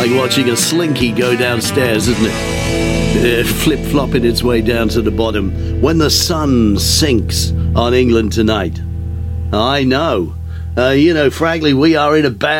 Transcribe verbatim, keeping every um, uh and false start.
like watching a slinky go downstairs, isn't it? Uh, flip-flopping its way down to the bottom when the sun sinks on England tonight. I know. Uh, you know, frankly, we are in a bad